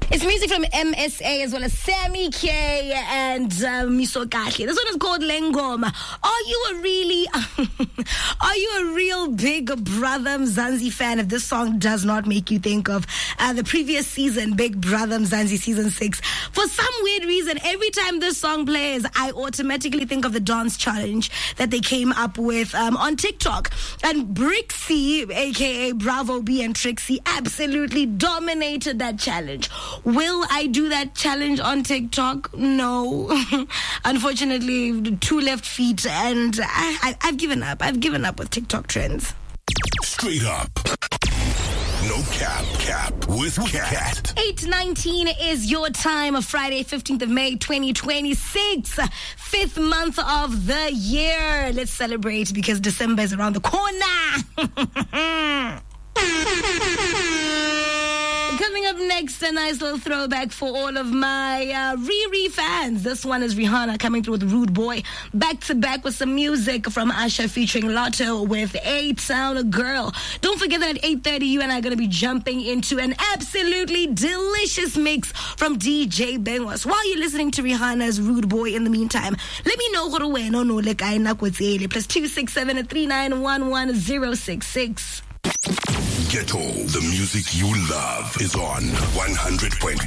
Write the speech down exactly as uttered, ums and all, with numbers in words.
It's music from M S A as well as Sammy K and uh, Miso Kahle. This one is called Lengoma. Are you a really, are you a real Big Brother Mzansi fan if this song does not make you think of uh, the previous season, Big Brother Mzansi season six? For some weird reason, every time this song plays, I automatically think of the dance challenge that they came up with um, on TikTok. And Brixie, aka Bravo B and Trixie, absolutely dominated that challenge. Will I do that challenge on TikTok? No. Unfortunately, two left feet, and I, I, I've given up. I've given up with TikTok trends. Straight up. No cap, cap with Cat. eight nineteen is your time. Friday, fifteenth of May, twenty twenty-six. Fifth month of the year. Let's celebrate because December is around the corner. Coming up next, a nice little throwback for all of my uh, Riri fans. This one is Rihanna coming through with Rude Boy. Back to back with some music from Asha featuring Lotto with A-Town Girl. Don't forget that at eight thirty, you and I are going to be jumping into an absolutely delicious mix from D J Bengwas. While you're listening to Rihanna's Rude Boy in the meantime, let me know what away. No, no, like I know what's plus two six seven three nine one one zero six six. Ghetto, the music you love is on one hundred point